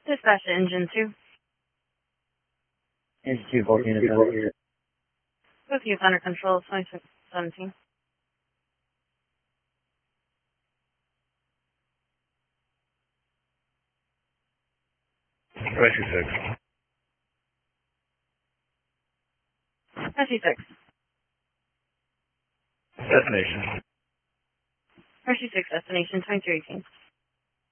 Dispatch to Engine 2. Engine 2, both units under. Both units under control, 2617. Mercy 6. Destination. Mercy 6, destination 2318.